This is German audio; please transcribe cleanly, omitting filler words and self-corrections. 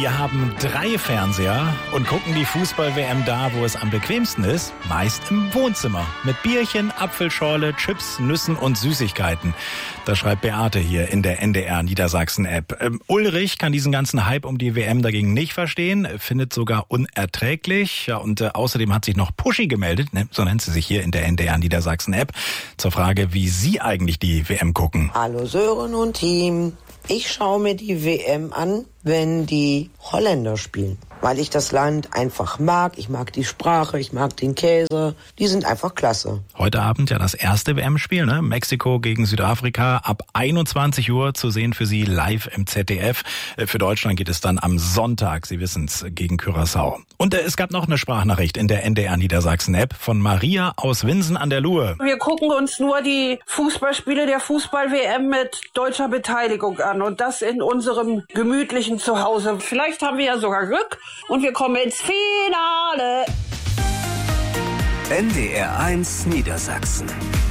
Wir haben 3 Fernseher und gucken die Fußball-WM da, wo es am bequemsten ist, meist im Wohnzimmer. Mit Bierchen, Apfelschorle, Chips, Nüssen und Süßigkeiten. Das schreibt Beate hier in der NDR Niedersachsen-App. Ulrich kann diesen ganzen Hype um die WM dagegen nicht verstehen, findet sogar unerträglich. Ja, und außerdem hat sich noch Puschi gemeldet, so nennt sie sich hier in der NDR Niedersachsen-App, zur Frage, wie Sie eigentlich die WM gucken. Hallo Sören und Team. Ich schaue mir die WM an, wenn die Holländer spielen, weil ich das Land einfach mag. Ich mag die Sprache, ich mag den Käse. Die sind einfach klasse. Heute Abend ja das erste WM-Spiel, ne? Mexiko gegen Südafrika, ab 21 Uhr zu sehen für Sie live im ZDF. Für Deutschland geht es dann am Sonntag, Sie wissen's, gegen Curaçao. Und es gab noch eine Sprachnachricht in der NDR Niedersachsen-App von Maria aus Winsen an der Luhe. Wir gucken uns nur die Fußballspiele der Fußball-WM mit deutscher Beteiligung an und das in unserem gemütlichen Zuhause. Vielleicht haben wir ja sogar Glück und wir kommen ins Finale. NDR 1 Niedersachsen.